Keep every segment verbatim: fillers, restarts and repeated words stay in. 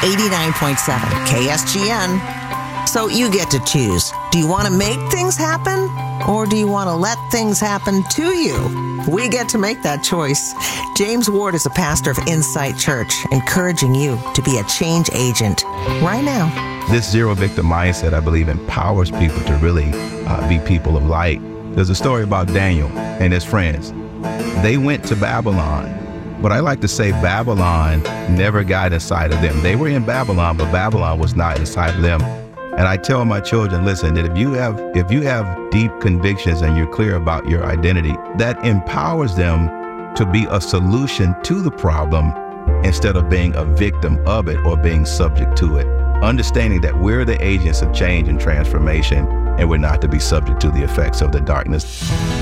eighty-nine point seven K S G N. So you get to choose. Do you want to make things happen, or do you want to let things happen to you? We get to make that choice. James Ward is a pastor of Insight Church, encouraging you to be a change agent right now. This zero victim mindset, I believe, empowers people to really uh, be people of light. There's a story about Daniel and his friends. They went to Babylon, but I like to say Babylon never got inside of them. They were in Babylon, but Babylon was not inside of them. And I tell my children, listen, that if you have if you have deep convictions and you're clear about your identity, that empowers them to be a solution to the problem instead of being a victim of it or being subject to it. Understanding that we're the agents of change and transformation, and we're not to be subject to the effects of the darkness.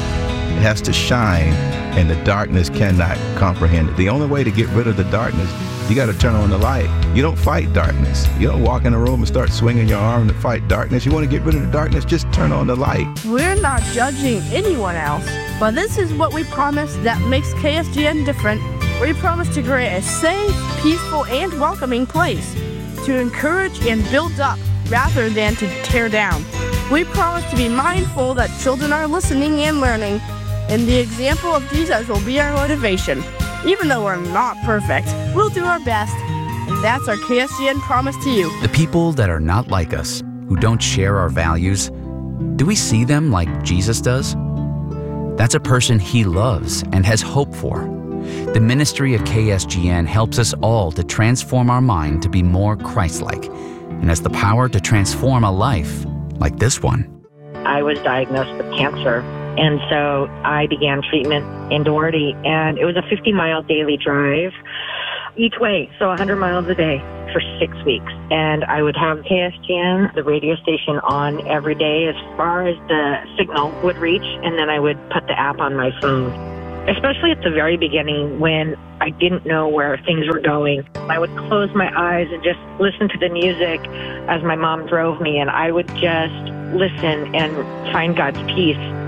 It has to shine, and the darkness cannot comprehend it. The only way to get rid of the darkness, you got to turn on the light. You don't fight darkness. You don't walk in a room and start swinging your arm to fight darkness. You want to get rid of the darkness, just turn on the light. We're not judging anyone else, but this is what we promise that makes K S G N different. We promise to create a safe, peaceful, and welcoming place to encourage and build up rather than to tear down. We promise to be mindful that children are listening and learning, and the example of Jesus will be our motivation. Even though we're not perfect, we'll do our best, and that's our K S G N promise to you. The people that are not like us, who don't share our values, do we see them like Jesus does? That's a person he loves and has hope for. The ministry of K S G N helps us all to transform our mind to be more Christ-like, and has the power to transform a life like this one. I was diagnosed with cancer, and so I began treatment in Doherty, and it was a fifty-mile daily drive each way, so one hundred miles a day for six weeks. And I would have K S G N, the radio station, on every day as far as the signal would reach, and then I would put the app on my phone. Especially at the very beginning when I didn't know where things were going. I would close my eyes and just listen to the music as my mom drove me, and I would just listen and find God's peace.